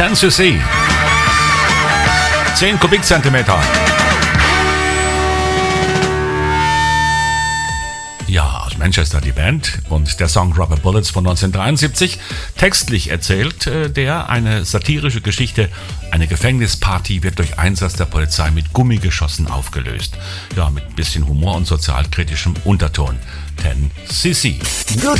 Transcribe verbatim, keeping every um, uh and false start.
zehn cc. zehn Kubikzentimeter. Ja, aus Manchester die Band und der Song Rubber Bullets von neunzehnhundertdreiundsiebzig. Textlich erzählt äh, der eine satirische Geschichte. Eine Gefängnisparty wird durch Einsatz der Polizei mit Gummigeschossen aufgelöst. Ja, mit ein bisschen Humor und sozialkritischem Unterton. zehn cc. Good